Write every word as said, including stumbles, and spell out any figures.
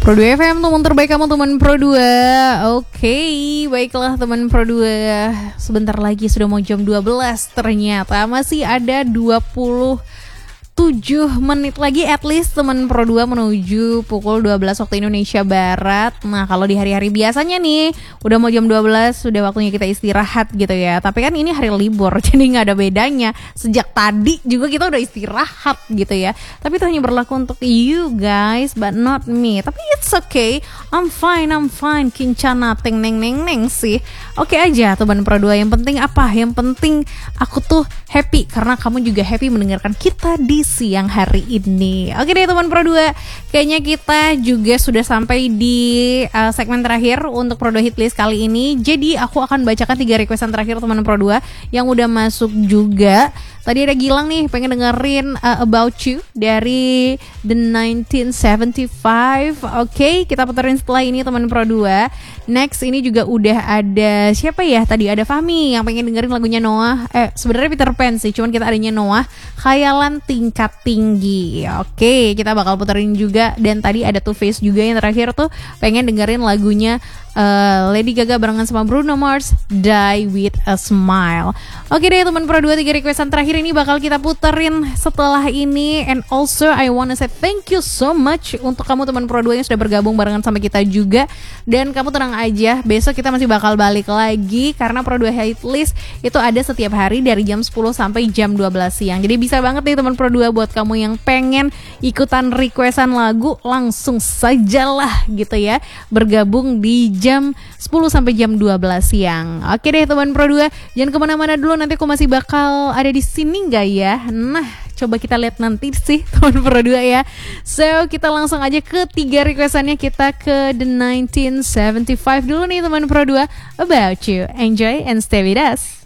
Pro dua F M, teman terbaik kamu, teman Pro dua. Oke, baiklah teman Pro dua. Sebentar lagi sudah mau jam dua belas. Ternyata masih ada dua puluh tujuh menit lagi at least teman Pro dua menuju pukul dua belas waktu Indonesia Barat. Nah, kalau di hari-hari biasanya nih udah mau jam dua belas, sudah waktunya kita istirahat gitu ya. Tapi kan ini hari libur, jadi nggak ada bedanya. Sejak tadi juga kita udah istirahat gitu ya. Tapi itu hanya berlaku untuk you guys, but not me. Tapi it's okay, I'm fine, I'm fine. Kincana teng neng neng neng sih. Oke aja teman Pro dua. Yang penting apa? Yang penting aku tuh happy karena kamu juga happy mendengarkan kita di siang hari ini. Oke deh teman Pro dua, kayaknya kita juga sudah sampai di uh, segmen terakhir untuk Pro dua Hitlist kali ini. Jadi aku akan bacakan tiga requestan terakhir teman Pro dua yang udah masuk juga. Tadi ada Gilang nih pengen dengerin uh, About You dari The nineteen seventy-five. Oke, kita puterin setelah ini teman Pro dua. Next ini juga udah ada siapa ya? Tadi ada Fahmi yang pengen dengerin lagunya Noah. Eh sebenarnya Peter Pan sih, cuman kita adanya Noah, Khayalan Tingkat Tinggi. Oke, kita bakal puterin juga. Dan tadi ada Two Face juga yang terakhir tuh pengen dengerin lagunya uh, Lady Gaga barengan sama Bruno Mars, Die With A Smile. Oke deh teman Pro dua, tiga requestan terakhir ini bakal kita puterin setelah ini. And also I wanna say thank you so much untuk kamu teman Pro dua yang sudah bergabung barengan sama kita juga. Dan kamu tenang aja, besok kita masih bakal balik lagi karena Pro dua Hitlist itu ada setiap hari dari jam sepuluh sampai jam dua belas siang. Jadi bisa banget nih teman Pro dua buat kamu yang pengen ikutan requestan lagu, langsung sajalah gitu ya bergabung di jam sepuluh sampai jam dua belas siang. Oke deh teman Pro dua, jangan kemana-mana dulu, nanti aku masih bakal ada di sini nggak ya? Nah, coba kita lihat nanti sih teman Pro dua ya. So kita langsung aja ke tiga requestannya, kita ke The nineteen seventy-five dulu nih teman Pro dua. About You, enjoy and stay with us.